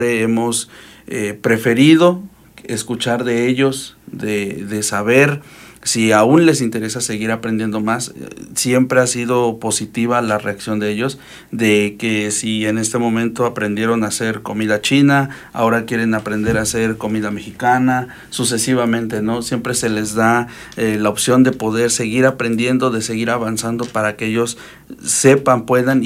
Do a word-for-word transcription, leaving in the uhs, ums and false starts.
hemos eh, preferido escuchar de ellos, de, de saber si aún les interesa seguir aprendiendo más. Siempre ha sido positiva la reacción de ellos, de que si en este momento aprendieron a hacer comida china, ahora quieren aprender a hacer comida mexicana, sucesivamente, ¿no? Siempre se les da eh, la opción de poder seguir aprendiendo, de seguir avanzando para que ellos sepan, puedan